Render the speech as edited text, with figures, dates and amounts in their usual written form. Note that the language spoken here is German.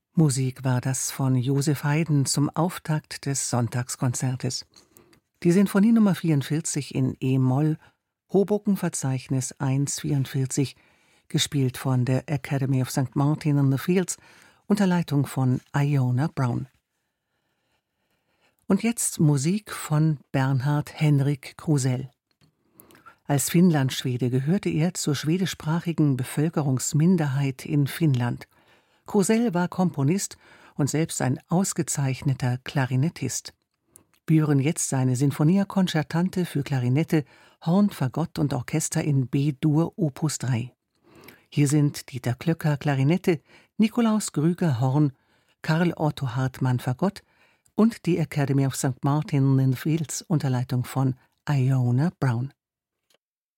Musik war das von Joseph Haydn zum Auftakt des Sonntagskonzertes. Die Sinfonie Nummer 44 in e-Moll, Hoboken-Verzeichnis 144, gespielt von der Academy of St. Martin in the Fields unter Leitung von Iona Brown. Und jetzt Musik von Bernhard Henrik Krusell. Als Finnlandschwede gehörte er zur schwedischsprachigen Bevölkerungsminderheit in Finnland. Krusell war Komponist und selbst ein ausgezeichneter Klarinettist. Wir hören jetzt seine Sinfonia Concertante für Klarinette, Horn, Fagott und Orchester in B-Dur Opus 3. Hier sind Dieter Klöcker Klarinette, Nikolaus Grüger Horn, Karl Otto Hartmann Fagott und die Academy of St. Martin in the Fields unter Leitung von Iona Brown.